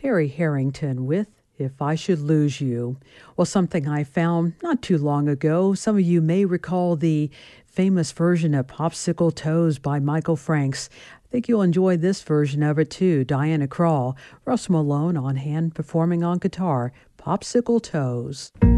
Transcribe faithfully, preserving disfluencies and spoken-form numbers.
Terry Harrington with If I Should Lose You. Well, something I found not too long ago. Some of you may recall the famous version of Popsicle Toes by Michael Franks. I think you'll enjoy this version of it too. Diana Krall, Russell Malone on hand performing on guitar, Popsicle Toes.